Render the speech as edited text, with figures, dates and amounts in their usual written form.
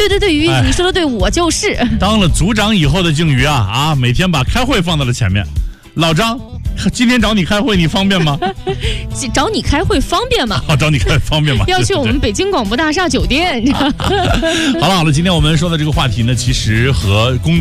对，鱼，你说的对，我就是。 当了组长以后的静瑜啊，每天把开会放到了前面。老张，今天找你开会，你方便吗？ 找你开会方便吗？ 找你开会方便吗？ 要去我们北京广播大厦酒店。 好了，今天我们说的这个话题呢，其实和工